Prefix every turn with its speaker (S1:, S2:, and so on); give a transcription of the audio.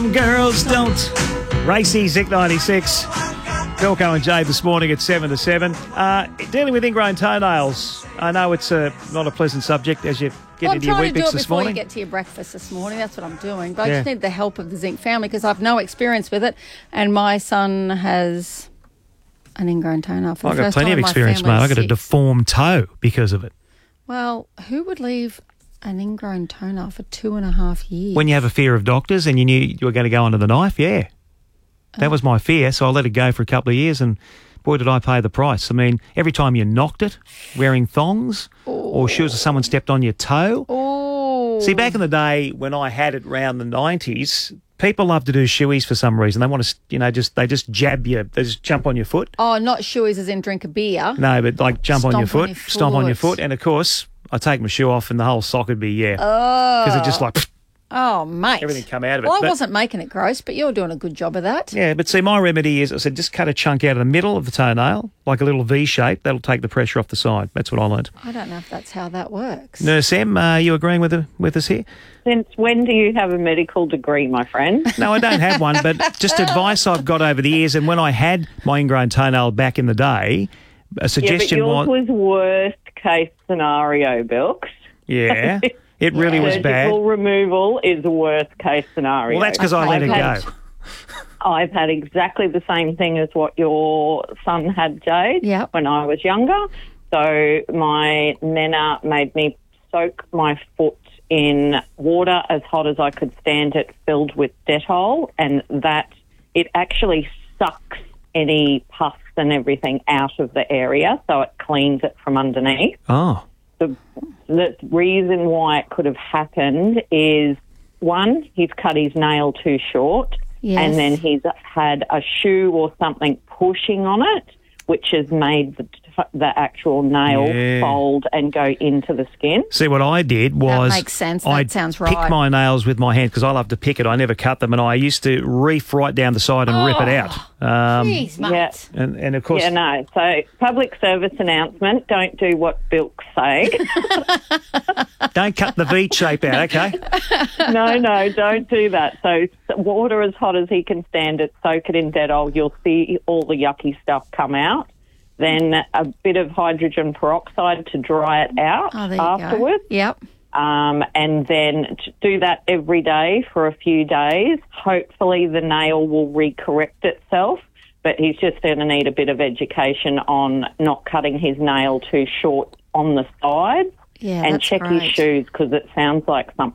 S1: Girls don't. Racy, Zik 96. Bilko and Jade this morning at 7 to 7. Dealing with ingrown toenails. I know it's not a pleasant subject as you get into your Weet-Bix this morning.
S2: I'm trying to do it before you get to your breakfast this morning. That's what I'm doing. But I just need the help of the Zinc family because I've no experience with it. And my son has an ingrown toenail for the first time.
S1: I've got plenty of experience, mate. I've got a deformed toe because of it.
S2: Well, who would leave an ingrown toenail for 2.5 years?
S1: When you have a fear of doctors and you knew you were going to go under the knife, yeah. That was my fear, so I let it go for a couple of years and boy, did I pay the price. I mean, every time you knocked it, wearing thongs or shoes or someone stepped on your toe.
S2: Oh.
S1: See, back in the day when I had it around the 90s, people love to do shoeies for some reason. They want to, they just jab you. They just jump on your foot.
S2: Oh, not shoeies as in drink a beer.
S1: No, but like jump on your foot, stomp on your foot. And, of course, I take my shoe off and the whole sock would be, because it just like...
S2: Oh, mate.
S1: Everything come out of it.
S2: Well, I wasn't making it gross, but you're doing a good job of that.
S1: Yeah, but see, my remedy is, I said, just cut a chunk out of the middle of the toenail, like a little V shape. That'll take the pressure off the side. That's what I learned.
S2: I don't know if that's how that works.
S1: Nurse M, are you agreeing with us here?
S3: Since when do you have a medical degree, my friend?
S1: No, I don't have one, but just advice I've got over the years. And when I had my ingrown toenail back in the day, a suggestion
S3: was... Yeah, but yours was worst case scenario, Bilks.
S1: Yeah. It really was bad.
S3: Surgical removal is the worst case scenario.
S1: Well, that's because I let it go.
S3: I've had exactly the same thing as what your son had, Jade, when I was younger. So my nana made me soak my foot in water as hot as I could stand it, filled with Dettol, and that it actually sucks any pus and everything out of the area, so it cleans it from underneath.
S1: Oh.
S3: The reason why it could have happened is, one, he's cut his nail too short, and then he's had a shoe or something pushing on it, which has made the actual nail fold and go into the skin.
S1: See, what I did was...
S2: That makes sense. That sounds right.
S1: I pick my nails with my hand because I love to pick it. I never cut them, and I used to reef right down the side and rip it out.
S2: Jeez, mate.
S1: And of course...
S3: Yeah, no. So, public service announcement, don't do what Bilk's saying.
S1: Don't cut the V shape out, okay?
S3: No, don't do that. So, water as hot as he can stand it, soak it in Dettol, you'll see all the yucky stuff come out. Then a bit of hydrogen peroxide to dry it out afterwards.
S2: Yep.
S3: And then do that every day for a few days. Hopefully the nail will recorrect itself, but he's just going to need a bit of education on not cutting his nail too short on the sides.
S2: Yeah,
S3: and check his shoes because it sounds like